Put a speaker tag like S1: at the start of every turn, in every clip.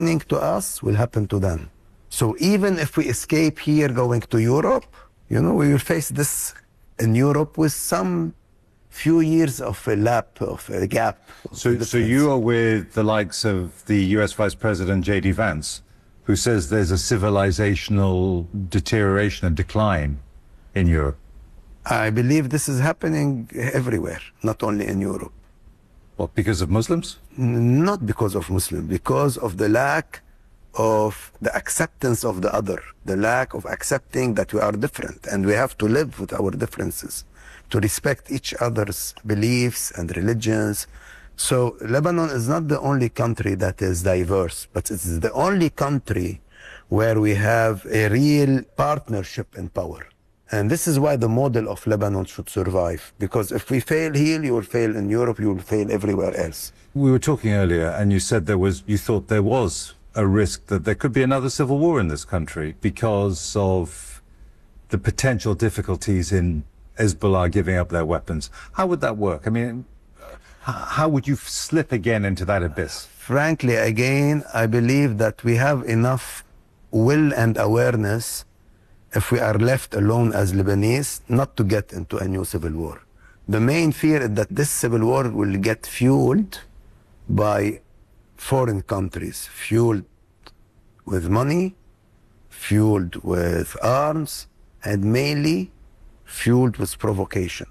S1: happening to us will happen to them. So even if we escape here going to Europe, we will face this in Europe with some few years of a gap.
S2: So you are with the likes of the US Vice President J.D. Vance, who says there's a civilizational deterioration and decline in Europe.
S1: I believe this is happening everywhere, not only in Europe.
S2: What, because of Muslims?
S1: Not because of Muslims, because of the lack of the acceptance of the other, the lack of accepting that we are different and we have to live with our differences, to respect each other's beliefs and religions. So Lebanon is not the only country that is diverse, but it's the only country where we have a real partnership in power. And this is why the model of Lebanon should survive. Because if we fail here, you will fail in Europe, you will fail everywhere else.
S2: We were talking earlier and you said you thought there was a risk that there could be another civil war in this country because of the potential difficulties in Hezbollah giving up their weapons. How would that work? I mean, how would you slip again into that abyss?
S1: Frankly, again, I believe that we have enough will and awareness, if we are left alone as Lebanese, not to get into a new civil war. The main fear is that this civil war will get fueled by foreign countries, fueled with money, fueled with arms, and mainly fueled with provocation.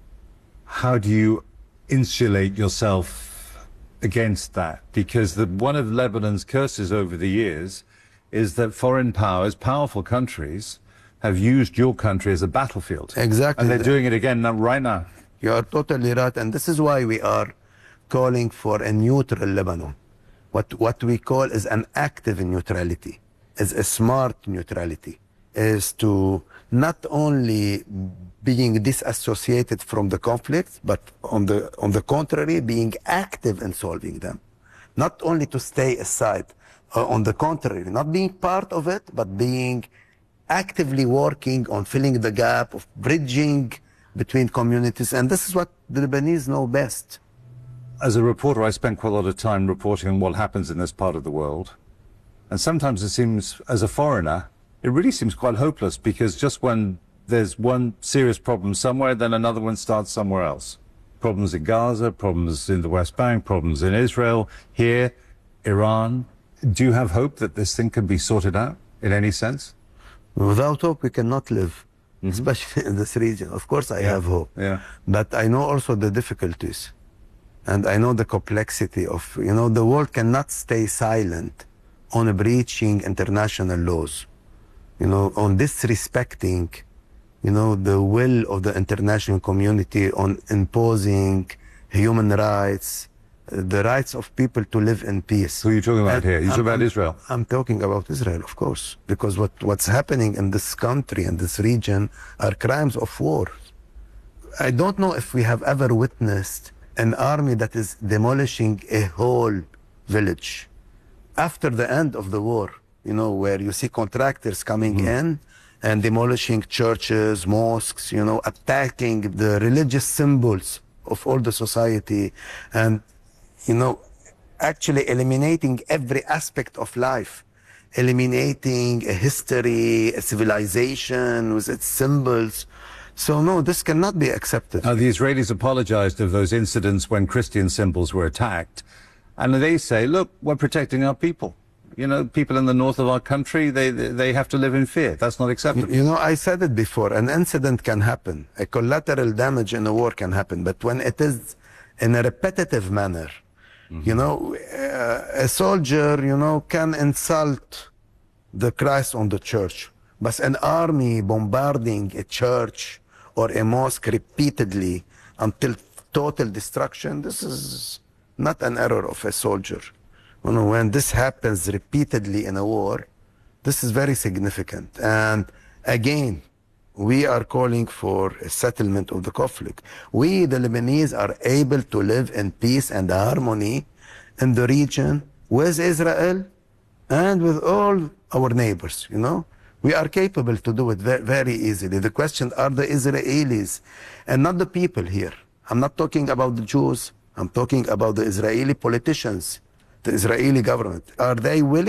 S2: How do you insulate yourself against that? Because one of Lebanon's curses over the years is that foreign powers, powerful countries, have used your country as a battlefield.
S1: Exactly.
S2: And they're doing it again right now.
S1: You are totally right, and this is why we are calling for a neutral Lebanon. What we call is an active neutrality, is a smart neutrality, is to not only being disassociated from the conflicts, but on the contrary, being active in solving them. Not only to stay aside, on the contrary, not being part of it, but being actively working on filling the gap of bridging between communities. And this is what the Lebanese know best.
S2: As a reporter, I spend quite a lot of time reporting on what happens in this part of the world. And sometimes it seems, as a foreigner, it really seems quite hopeless because just when there's one serious problem somewhere, then another one starts somewhere else. Problems in Gaza, problems in the West Bank, problems in Israel, here, Iran. Do you have hope that this thing can be sorted out in any sense?
S1: Without hope, we cannot live, especially in this region. Of course, I have hope.
S2: Yeah.
S1: But I know also the difficulties. And I know the complexity of, the world cannot stay silent on breaching international laws, on disrespecting, the will of the international community on imposing human rights, the rights of people to live in peace.
S2: Who are you talking about here? You're talking about Israel?
S1: I'm talking about Israel, of course, because what's happening in this country and this region are crimes of war. I don't know if we have ever witnessed an army that is demolishing a whole village after the end of the war, where you see contractors coming in and demolishing churches, mosques, attacking the religious symbols of all the society and, actually eliminating every aspect of life, eliminating a history, a civilization with its symbols. So no, this cannot be accepted.
S2: Now, the Israelis apologized of those incidents when Christian symbols were attacked. And they say, look, we're protecting our people. People in the north of our country, they have to live in fear. That's not acceptable.
S1: I said it before, an incident can happen. A collateral damage in a war can happen. But when it is in a repetitive manner, a soldier, can insult the Christ on the church. But an army bombarding a church or a mosque repeatedly until total destruction, this is not an error of a soldier. When this happens repeatedly in a war, this is very significant. And again, we are calling for a settlement of the conflict. We, the Lebanese, are able to live in peace and harmony in the region with Israel and with all our neighbors, We are capable to do it very easily. The question are the Israelis and not the people here. I'm not talking about the Jews. I'm talking about the Israeli politicians the Israeli government, are they willing